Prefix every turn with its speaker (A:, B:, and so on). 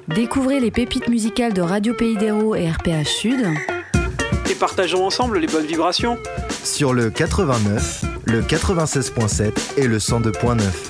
A: Découvrez les pépites musicales de Radio Pays d'Hérault et RPH Sud.
B: Et partageons ensemble les bonnes vibrations.
C: Sur le 89, le 96.7 et le 102.9.